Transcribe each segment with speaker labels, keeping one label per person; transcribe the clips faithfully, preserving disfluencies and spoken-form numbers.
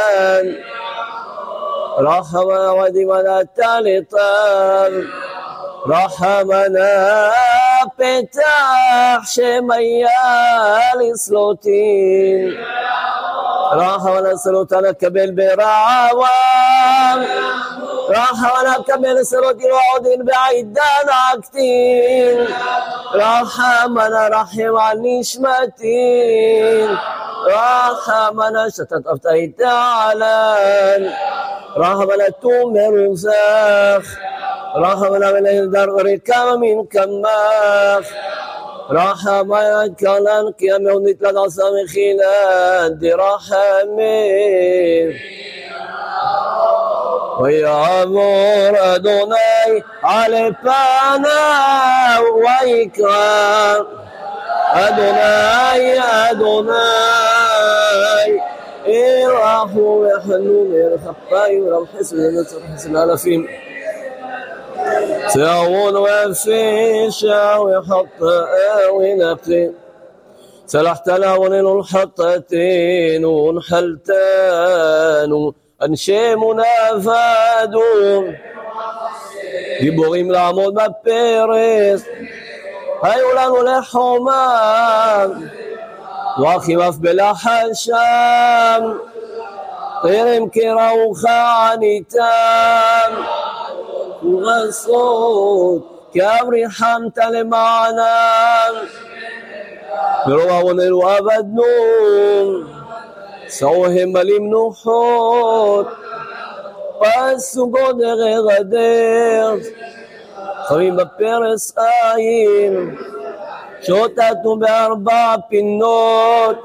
Speaker 1: رحمنا ودمنا تالطان رحمنا פתח שמיה לסלוטין רחמנה סלוטנה קבל ברעוון רחמנה קבל סלוטין ועודין בעידן עקטין רחמנה רחם על נשמתין רחמנה שתטפת איתעלן רחמנה תום מרוזך رحمنا من الدار ركام من كماخ رحمنا كلام كيام نتلا سامخينا دي رحمين ويعمر أدوني على بانا ويكرام أدوني أدوني إرحوا ويحنون إرخباي ورم حسن نصر حسن ألفين تعون وفيشا ويحط ونقي سلحت لون الحطتين ونحلتان أنشيمنا فادون גיבורים לעמוד בפרס היו לנו לחומן ואחים אף בלחל שם טרם קראוך עניתם ורסות כאברי חמת למענם ברוב עווננו עבדנו סעוהם מלים נוחות פסוגו דרך הדרך חמים בפרס עין שוטטנו בארבע פינות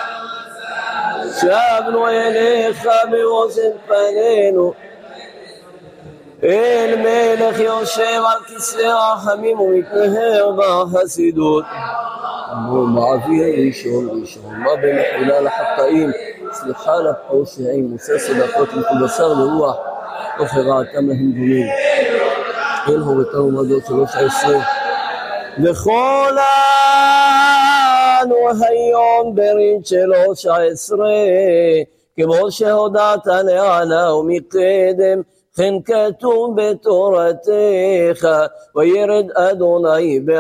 Speaker 1: שבנו אליך ברושת פנינו אל מלך יושב על כיסא רחמים ומתנהר בחסידות מעביר ראשון ראשון מה במחילה לחטאים סליחה לפושעים מוסר סדקות מכובסר לרוח תוך הרעתם להם דומים אל הורתנו ומדות שלוש עשרה וכולנו היום ברית שלוש עשרה כמו שהודעת לענה ומקדם כן כתוב בתורתך וירד אדוני